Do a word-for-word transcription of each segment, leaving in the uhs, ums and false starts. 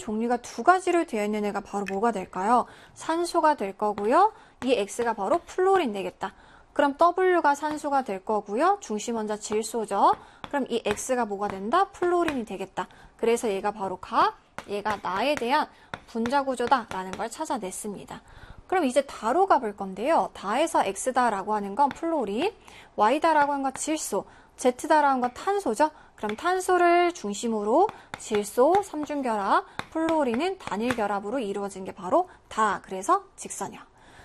종류가 두 가지로 되어 있는 애가 바로 뭐가 될까요? 산소가 될 거고요. 이 X가 바로 플로린 되겠다. 그럼 W가 산소가 될 거고요. 중심 원자 질소죠. 그럼 이 X가 뭐가 된다? 플로린이 되겠다. 그래서 얘가 바로 가, 얘가 나에 대한 분자 구조다라는 걸 찾아냈습니다. 그럼 이제 다로 가볼 건데요. 다에서 X다라고 하는 건 플로린, Y다라고 하는 건 질소, Z다라고 하는 건 탄소죠. 그럼 탄소를 중심으로 질소, 삼중결합, 플로린은 단일결합으로 이루어진 게 바로 다. 그래서 직선형.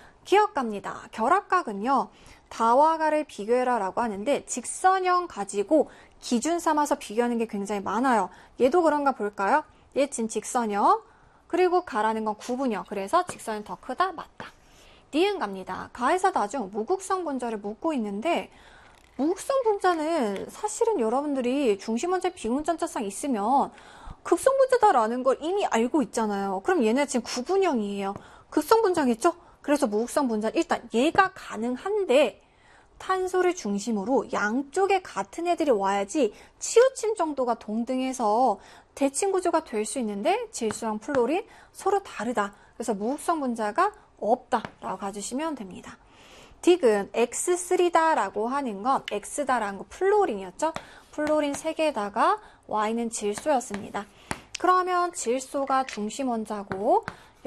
기억갑니다. 결합각은요. 다와 가를 비교해라 라고 하는데 직선형 가지고 기준 삼아서 비교하는 게 굉장히 많아요. 얘도 그런가 볼까요? 얘 진 직선형. 그리고 가라는 건 구분형. 그래서 직선은 더 크다? 맞다. 니은 갑니다. 가에서 다중 무극성 분자를 묻고 있는데 무극성 분자는 사실은 여러분들이 중심원자 비공전자쌍 있으면 극성 분자다라는 걸 이미 알고 있잖아요. 그럼 얘네 지금 구분형이에요. 극성 분자겠죠? 그래서 무극성 분자는 일단 얘가 가능한데 탄소를 중심으로 양쪽에 같은 애들이 와야지 치우침 정도가 동등해서 대칭 구조가 될 수 있는데 질소랑 플로린 서로 다르다. 그래서 무극성 분자가 없다라고 가주시면 됩니다. 딕은 엑스 쓰리다라고 하는 건 X다라는 거 플로린이었죠. 플로린 세 개에다가 Y는 질소였습니다. 그러면 질소가 중심 원자고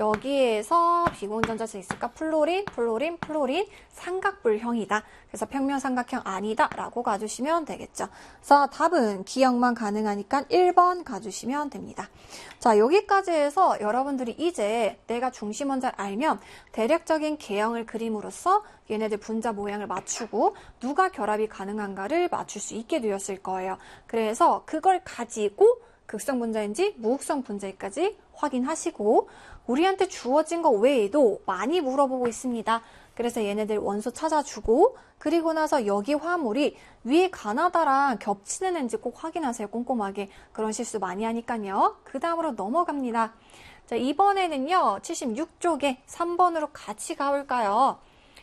여기에서 비공전자층 있을까? 플로린, 플로린, 플로린 삼각불형이다. 그래서 평면 삼각형 아니다 라고 가주시면 되겠죠. 그래서 답은 기억만 가능하니까 일 번 가주시면 됩니다. 자, 여기까지 해서 여러분들이 이제 내가 중심 원자를 알면 대략적인 개형을 그림으로써 얘네들 분자 모양을 맞추고 누가 결합이 가능한가를 맞출 수 있게 되었을 거예요. 그래서 그걸 가지고 극성 분자인지 무극성 분자인지까지 확인하시고 우리한테 주어진 거 외에도 많이 물어보고 있습니다. 그래서 얘네들 원소 찾아주고 그리고 나서 여기 화물이 위에 가나다랑 겹치는 애인지 꼭 확인하세요. 꼼꼼하게. 그런 실수 많이 하니까요. 그 다음으로 넘어갑니다. 자, 이번에는요. 칠십육 쪽에 삼 번으로 같이 가볼까요?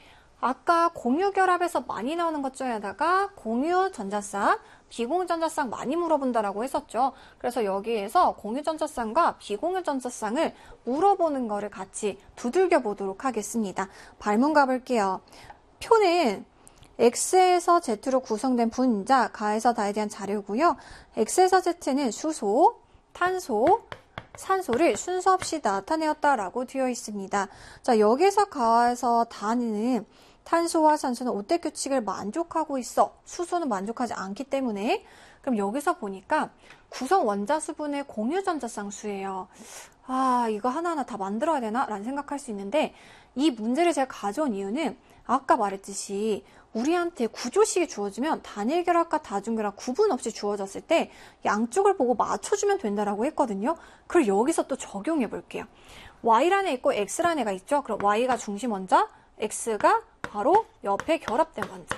아까 공유결합에서 많이 나오는 것 중에다가 공유전자쌍, 비공유전자쌍 많이 물어본다라고 했었죠. 그래서 여기에서 공유전자쌍과 비공유전자쌍을 물어보는 거를 같이 두들겨 보도록 하겠습니다. 발문 가볼게요. 표는 X에서 Z로 구성된 분자, 가에서 다에 대한 자료고요. X에서 Z는 수소, 탄소, 산소를 순서 없이 나타내었다라고 되어 있습니다. 자, 여기서 가에서 다는 탄소와 산소는 오대 규칙을 만족하고 있어. 수소는 만족하지 않기 때문에. 그럼 여기서 보니까 구성 원자 수분의 공유전자쌍수예요. 아, 이거 하나하나 다 만들어야 되나? 라는 생각할 수 있는데 이 문제를 제가 가져온 이유는 아까 말했듯이 우리한테 구조식이 주어지면 단일결합과 다중결합 구분 없이 주어졌을 때 양쪽을 보고 맞춰주면 된다라고 했거든요. 그걸 여기서 또 적용해 볼게요. Y라는 애 있고 X라는 애가 있죠. 그럼 Y가 중심 원자, X가 바로 옆에 결합된 원자.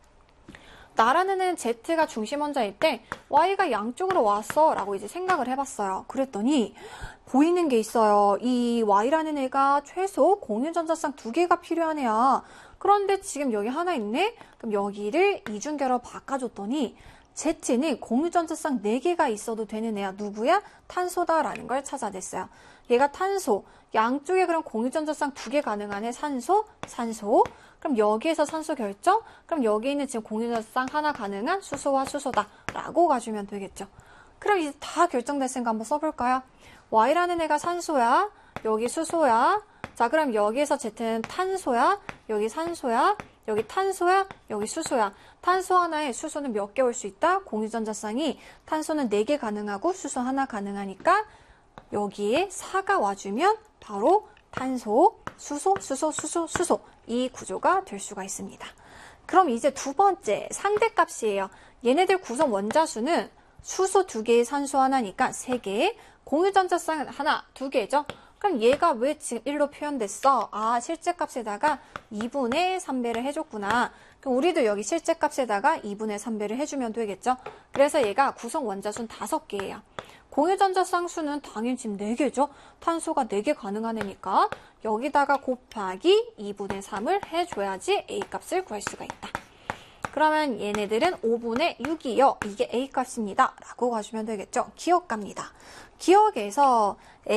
나라는 애는 Z가 중심 원자일 때 Y가 양쪽으로 왔어 라고 이제 생각을 해봤어요. 그랬더니 보이는 게 있어요. 이 Y라는 애가 최소 공유전자쌍 두 개가 필요한 애야. 그런데 지금 여기 하나 있네? 그럼 여기를 이중결합 바꿔줬더니 Z는 공유전자쌍 네 개가 있어도 되는 애야. 누구야? 탄소다라는 걸 찾아냈어요. 얘가 탄소. 양쪽에 그럼 공유전자쌍 두 개 가능한 애 산소, 산소. 그럼 여기에서 산소 결정? 그럼 여기 있는 지금 공유전자쌍 하나 가능한 수소와 수소다 라고 가주면 되겠죠. 그럼 이제 다 결정됐으니까 한번 써볼까요? Y라는 애가 산소야. 여기 수소야. 자, 그럼 여기에서 Z는 탄소야. 여기 산소야. 여기 탄소야. 여기 수소야. 탄소 하나에 수소는 몇 개 올 수 있다? 공유전자쌍이 탄소는 네 개 가능하고 수소 하나 가능하니까 여기에 사가 와주면 바로 탄소, 수소, 수소, 수소, 수소 이 구조가 될 수가 있습니다. 그럼 이제 두 번째 상대값이에요. 얘네들 구성 원자수는 수소 두 개에 산소 하나니까 세 개, 공유전자쌍 하나, 두 개죠. 그럼 얘가 왜 지금 일로 표현됐어? 아, 실제값에다가 이분의 삼 배를 해줬구나. 그럼 우리도 여기 실제값에다가 이분의 삼 배를 해주면 되겠죠? 그래서 얘가 구성 원자수는 다섯 개예요. 공유전자쌍 수는 당연히 지금 네 개죠. 탄소가 네 개 가능한 애니까 여기다가 곱하기 이분의 삼을 해줘야지 A값을 구할 수가 있다. 그러면 얘네들은 오분의 육이요. 이게 A값입니다. 라고 가시면 되겠죠. 기억 갑니다. 기억에서